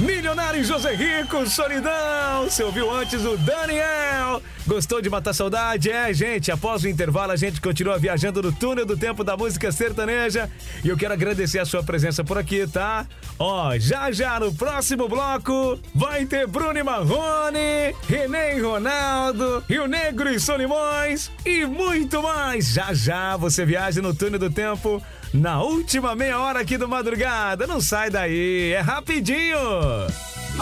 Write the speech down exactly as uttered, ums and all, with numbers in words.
Milionário José Rico, Solidão. Você ouviu antes o Daniel. Gostou de matar saudade? É, gente, após o intervalo a gente continua viajando no túnel do tempo da música sertaneja. E eu quero agradecer a sua presença por aqui, tá? Ó, já já no próximo bloco vai ter Bruno e Marrone, René e Ronaldo, Rio Negro e Solimões e muito mais. Já já você viaja no túnel do tempo na última meia hora aqui do Madrugada. Não sai daí, é rapidinho.